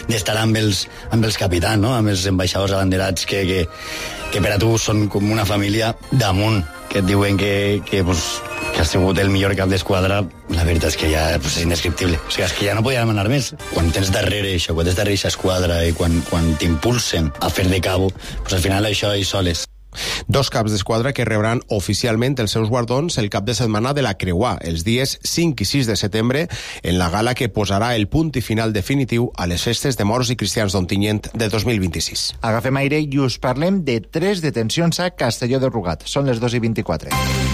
d'estar amb els capitans, no? Amb els ambaixadors abanderats que per a tu són com una família damunt, que et diuen que ha sigut el millor cap d'esquadra. La veritat és que ja és indescriptible. O sigui, és que ja no podia demanar més. Quan tens darrere això, quan tens darrere aquesta esquadra i quan t'impulsen a fer de cabo, al final això hi soles. Dos caps d'esquadra que rebran oficialment els seus guardons el cap de setmana de la Creuà, els dies 5 i 6 de setembre, en la gala que posarà el punt i final definitiu a les festes de Moros i Cristians d'Ontinyent de 2026. Agafem aire i us parlem de 3 detencions a Castelló de Rugat. Són les 2:24.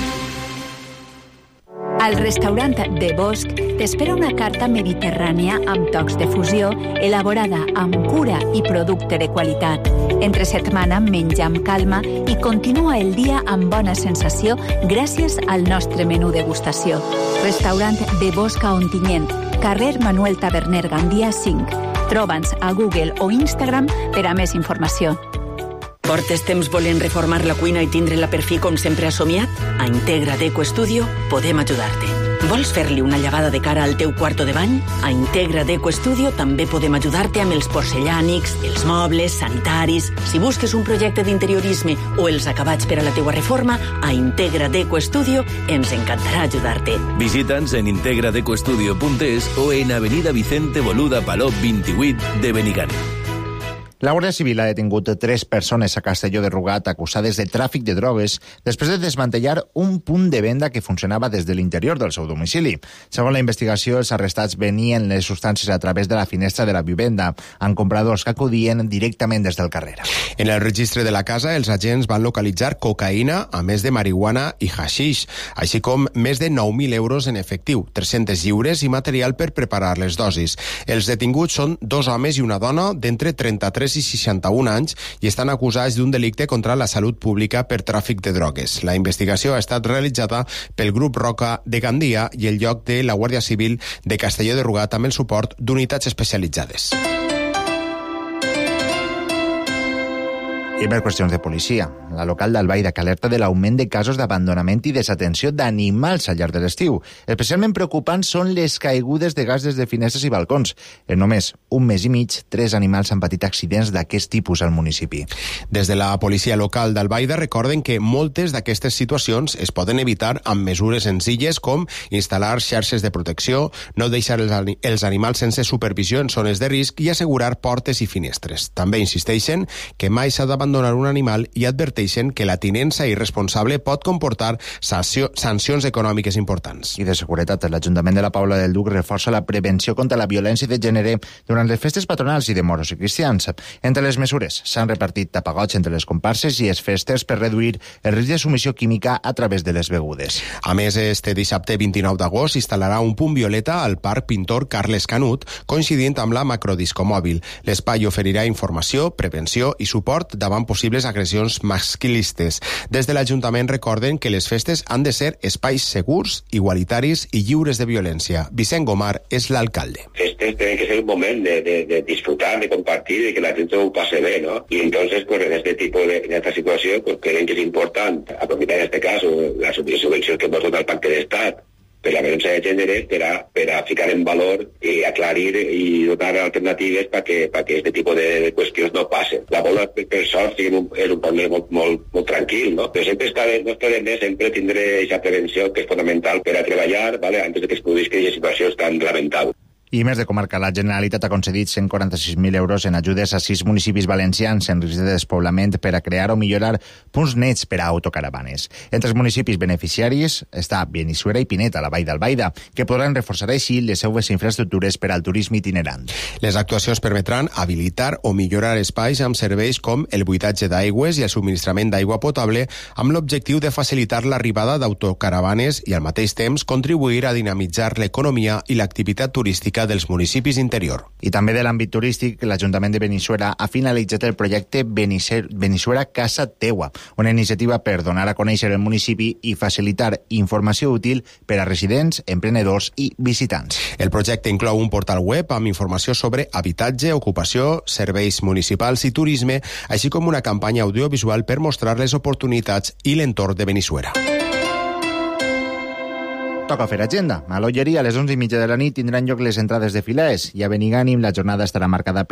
Al restaurant de Bosch t'espera una carta mediterrània amb tocs de fusió, elaborada amb cura i producte de qualitat. Entre setmana menja amb calma i continua el dia amb bona sensació gràcies al nostre menú degustació. Restaurant de Bosch a Ontinyent, carrer Manuel Taberner Gandia 5. Troba'ns a Google o Instagram per a més informació. Portes temps volent reformar la cuina i tindre-la per fi com sempre has somiat? A Integra Deco Studio podem ajudar-te. Vols fer-li una llevada de cara al teu quarto de bany? A Integra Deco Studio també podem ajudar-te amb els porcellànics, els mobles, sanitaris. Si busques un projecte d'interiorisme o els acabats per a la teua reforma, a Integra Deco Studio ens encantarà ajudar-te. Visita'ns en integradecostudio.es o en Avenida Vicente Boluda Palop 28 de Benigànim. La Guàrdia Civil ha detingut 3 persones a Castelló de Rugat acusades de tràfic de drogues després de desmantellar un punt de venda que funcionava des de l'interior del seu domicili. Segons la investigació, els arrestats venien les substàncies a través de la finestra de la vivenda, amb compradors que acudien directament des del carrer. En el registre de la casa, els agents van localitzar cocaïna, a més de marihuana i haixix, així com més de 9.000 euros en efectiu, 300 lliures i material per preparar les dosis. Els detinguts són 2 homes i una dona d'entre 33 i 61 anys i estan acusats d'un delicte contra la salut pública per tràfic de drogues. La investigació ha estat realitzada pel grup Roca de Gandia i el lloc de la Guàrdia Civil de Castelló de Rugat amb el suport d'unitats especialitzades. I per qüestions de policia, la local d'Albaida que alerta de l'augment de casos d'abandonament i desatenció d'animals al llarg de l'estiu. Especialment preocupants són les caigudes de gas des de finestres i balcons. En només un mes i mig, 3 animals han patit accidents d'aquest tipus al municipi. Des de la policia local d'Albaida recorden que moltes d'aquestes situacions es poden evitar amb mesures senzilles com instal·lar xarxes de protecció, no deixar els animals sense supervisió en zones de risc i assegurar portes i finestres. També insisteixen que mai s'ha d'abandonar un animal i adverteixen que la tinença irresponsable pot comportar sancions econòmiques importants. I de seguretat, l'Ajuntament de la Paula del Duc reforça la prevenció contra la violència de gènere durant les festes patronals i de Moros i Cristians. Entre les mesures s'han repartit tapagots entre les comparses i els festers per reduir el risc de submissió química a través de les begudes. A més, este dissabte 29 d'agost instal·larà un punt violeta al Parc Pintor Carles Canut, coincidint amb la macrodiscomòbil. L'espai oferirà informació, prevenció i suport davant possibles agressions masclistes. Des de l'Ajuntament recorden que les festes han de ser espais segurs, igualitaris i lliures de violència. Vicent Gomar és l'alcalde. Festes tienen que ser un moment de disfrutar, de compartir, de que la gente lo pase bien, ¿no? Y entonces, pues en este tipo en esta situación, pues creen que es importante aprovechar en este caso la subvenció que hemos dado al Pacte d'Estat per la violència de gènere per a ficar en valor i aclarir i donar alternatives perquè aquest tipus de qüestions no passen. La bola, per sort, és un poble molt tranquil, no? Però sempre no està de més sempre tindre aquesta prevenció que és fonamental per a treballar, ¿vale? Antes de que es produïsca aquesta situació tan lamentable. I més de comarca, la Generalitat ha concedit 146.000 euros en ajudes a 6 municipis valencians en risc de despoblament per a crear o millorar punts nets per a autocaravanes. Entre els municipis beneficiaris està Benissuera i Pinet, a la Vall d'Albaida, que podran reforçar així les seues infraestructures per al turisme itinerant. Les actuacions permetran habilitar o millorar espais amb serveis com el buidatge d'aigües i el subministrament d'aigua potable amb l'objectiu de facilitar l'arribada d'autocaravanes i al mateix temps contribuir a dinamitzar l'economia i l'activitat turística dels municipis interior. I també de l'àmbit turístic, l'Ajuntament de Benissuera ha finalitzat el projecte Benissuera Casa Teua, una iniciativa per donar a conèixer el municipi i facilitar informació útil per a residents, emprenedors i visitants. El projecte inclou un portal web amb informació sobre habitatge, ocupació, serveis municipals i turisme, així com una campanya audiovisual per mostrar les oportunitats i l'entorn de Benissuera. Toca fer agenda. A l'Olleria, a les 11:30 de la nit, tindran lloc les entrades de filers i a Benigànim la jornada estarà marcada per